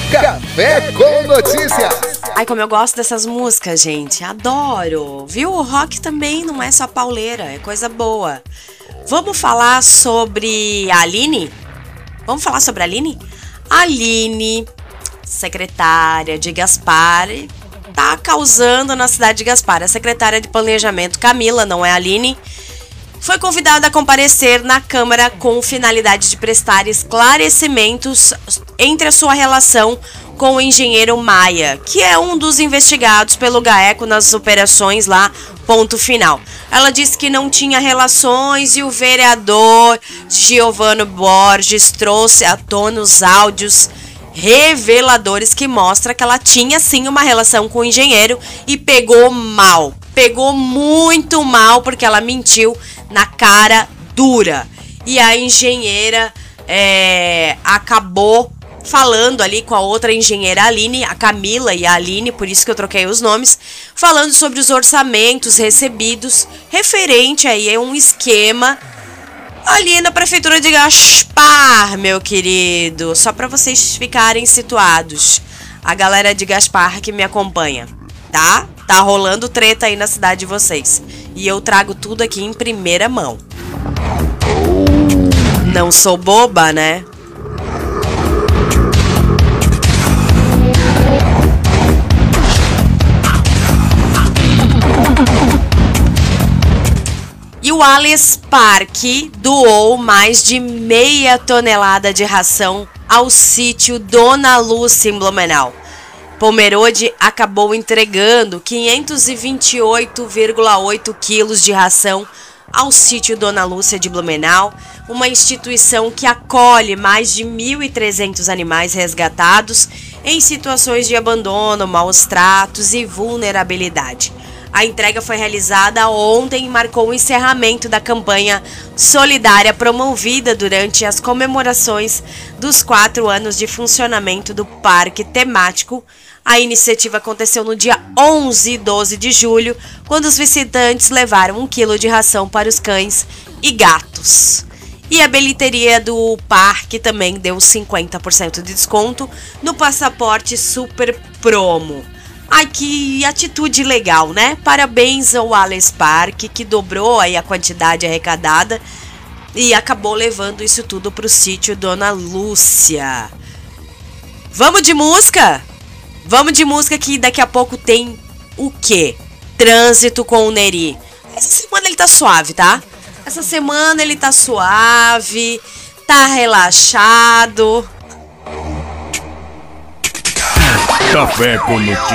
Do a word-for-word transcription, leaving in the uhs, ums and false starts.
Café com Notícias. Ai, como eu gosto dessas músicas, gente. Adoro. Viu? O rock também não é só pauleira, é coisa boa. Vamos falar sobre a Aline? Vamos falar sobre a Aline? A Aline, secretária de Gaspar, tá causando na cidade de Gaspar. A secretária de Planejamento, Camila, não é a Aline, foi convidada a comparecer na Câmara com finalidade de prestar esclarecimentos entre a sua relação com o engenheiro Maia, que é um dos investigados pelo GAECO nas operações lá, ponto final. Ela disse que não tinha relações e o vereador Giovano Borges trouxe à tona os áudios reveladores que mostra que ela tinha sim uma relação com o engenheiro e pegou mal. Pegou muito mal porque ela mentiu na cara dura. E a engenheira é, acabou falando ali com a outra engenheira Aline, a Camila e a Aline, por isso que eu troquei os nomes, falando sobre os orçamentos recebidos referente aí a um esquema ali na prefeitura de Gaspar, meu querido. Só para vocês ficarem situados. A galera de Gaspar que me acompanha, tá? Tá rolando treta aí na cidade de vocês. E eu trago tudo aqui em primeira mão. Não sou boba, né? E o Alesparc doou mais de meia tonelada de ração ao sítio Dona Lúcia em Blumenau. Pomerode acabou entregando quinhentos e vinte e oito vírgula oito quilos de ração ao sítio Dona Lúcia de Blumenau, uma instituição que acolhe mais de mil e trezentos animais resgatados em situações de abandono, maus tratos e vulnerabilidade. A entrega foi realizada ontem e marcou o encerramento da campanha solidária promovida durante as comemorações dos quatro anos de funcionamento do parque temático. A iniciativa aconteceu no dia onze e doze de julho, quando os visitantes levaram um quilo de ração para os cães e gatos. E a bilheteria do parque também deu cinquenta por cento de desconto no passaporte Super Promo. Ai, que atitude legal, né? Parabéns ao Alesparc, que dobrou aí a quantidade arrecadada e acabou levando isso tudo para o sítio Dona Lúcia. Vamos de música? Vamos de música que daqui a pouco tem o quê? Trânsito com o Neri. Essa semana ele tá suave, tá? Essa semana ele tá suave, tá relaxado. Café com Notícias.